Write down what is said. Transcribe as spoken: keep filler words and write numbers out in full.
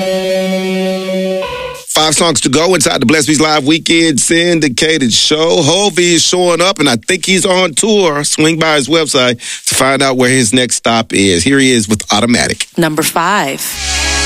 Five songs to go inside the Bless Beats Live Weekend syndicated show. Hovey is showing up, and I think he's on tour. Swing by his website to find out where his next stop is. Here he is with Automatic. Number five.